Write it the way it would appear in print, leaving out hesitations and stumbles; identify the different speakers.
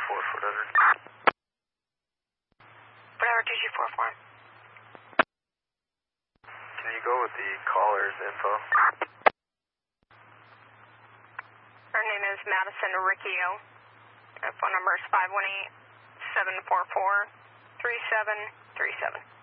Speaker 1: Fort Edward.
Speaker 2: Whatever, 2G44.
Speaker 1: Can you go with the caller's info?
Speaker 2: Her name is Madison Riccio. Her phone number is 518-744-3737.